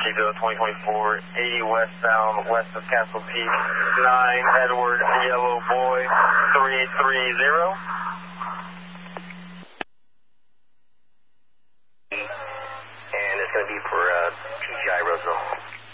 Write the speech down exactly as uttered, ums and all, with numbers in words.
Chico, twenty twenty-four, eighty westbound, west of Castle Peak, nine Edward Yellow Boy, three three zero. And it's going to be for uh, P G I Roseville.